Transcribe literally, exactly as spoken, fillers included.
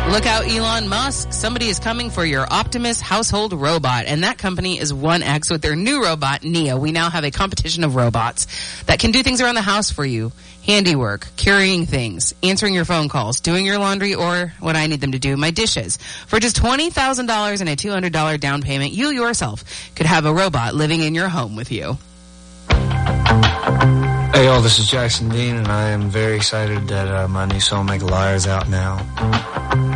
Look out, Elon Musk. Somebody is coming for your Optimus household robot, and that company is one X with their new robot, Neo. We now have a competition of robots that can do things around the house for you. Handiwork, carrying things, answering your phone calls, doing your laundry, or what I need them to do, my dishes. For just twenty thousand dollars and a two hundred dollars down payment, you yourself could have a robot living in your home with you. Hey y'all, this is Jackson Dean, and I am very excited that uh, my new song Make a Liar is out now.